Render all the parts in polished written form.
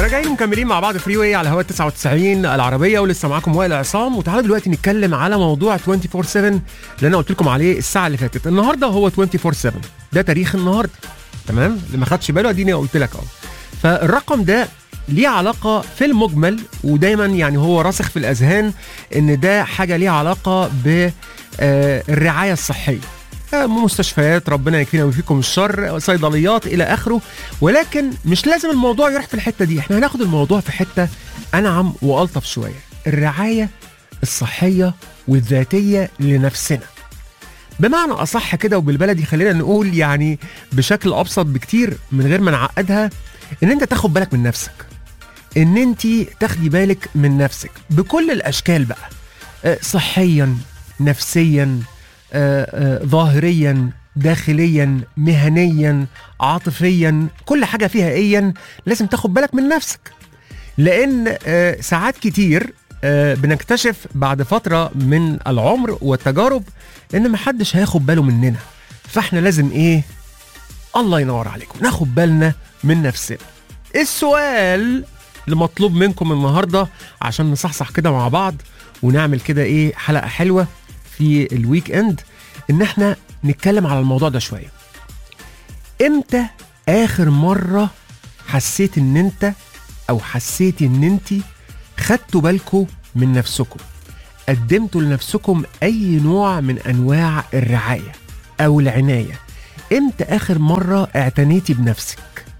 راجعين مكملين مع بعض فري واي على هوا 99 العربيه، ولسه معاكم وائل عصام. وتعالوا دلوقتي نتكلم على موضوع 24/7 اللي انا قلت لكم عليه الساعه اللي فاتت. النهارده هو 24/7، ده تاريخ النهارده، تمام؟ اللي ما خدش باله اديني قلت لك اهو. فالرقم ده ليه علاقه في المجمل، ودايما يعني هو راسخ في الاذهان ان ده حاجه ليها علاقه بالرعايه الصحيه، مستشفيات، ربنا يكفينا ويفيكم الشر، صيدليات الى اخره. ولكن مش لازم الموضوع يروح في الحته دي، احنا هناخد الموضوع في حته انعم والطف شويه، الرعايه الصحيه والذاتيه لنفسنا. بمعنى اصح كده وبالبلدي خلينا نقول يعني بشكل ابسط بكتير من غير ما نعقدها، ان انت تاخد بالك من نفسك، ان انت تاخدي بالك من نفسك بكل الاشكال بقى، صحيا، نفسيا، ظاهريا، داخليا، مهنيا، عاطفيا، كل حاجة فيها ايا لازم تاخد بالك من نفسك. لان ساعات كتير بنكتشف بعد فترة من العمر والتجارب ان محدش هياخد باله مننا، فاحنا لازم ايه؟ الله ينور عليكم، ناخد بالنا من نفسنا. السؤال اللي مطلوب منكم النهاردة عشان نصحصح كده مع بعض ونعمل كده ايه حلقة حلوة في الويك اند، ان احنا نتكلم على الموضوع ده شوية. امتى اخر مرة حسيت ان انت او حسيتي ان انت خدتوا بالكم من نفسكم، قدمتوا لنفسكم اي نوع من انواع الرعاية او العناية؟ امتى اخر مرة اعتنيتي بنفسك؟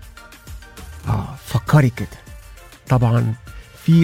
فكري كده. طبعا في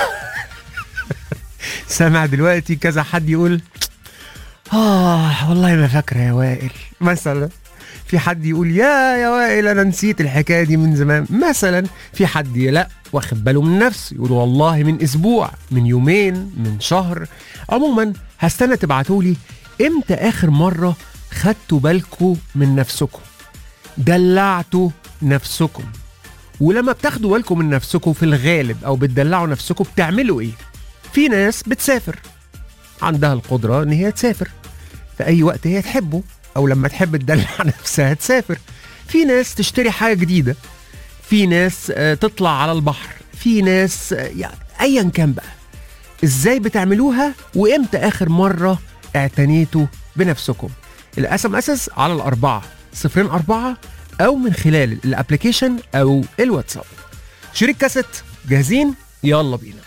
سامع دلوقتي كذا حد يقول والله ما فاكرة يا وائل، مثلا. في حد يقول يا وائل انا نسيت الحكاية دي من زمان، مثلا. في حد لا واخد باله من نفسه يقول والله من اسبوع، من يومين، من شهر. عموما هستنى تبعتولي امتى اخر مرة خدتوا بالكم من نفسكم، دلعتوا نفسكم. ولما بتاخدوا بالكم من نفسكم في الغالب او بتدلعوا نفسكم بتعملوا ايه؟ في ناس بتسافر، عندها القدرة ان هي تسافر في اي وقت هي تحبه، او لما تحب تدلع نفسها تسافر. في ناس تشتري حاجة جديدة، في ناس تطلع على البحر، في ناس يعني ايا كان بقى. ازاي بتعملوها؟ وامتى اخر مرة اعتنيتوا بنفسكم؟ الSMS على 4004 او من خلال الابليكيشن او الواتساب. شريك كاسيت جاهزين؟ يلا بينا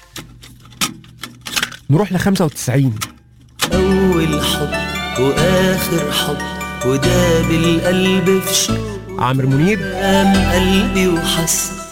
نروح ل95. أول حب وآخر حب وده بالقلب في شوق، عامر منيب. قام قلبي وحس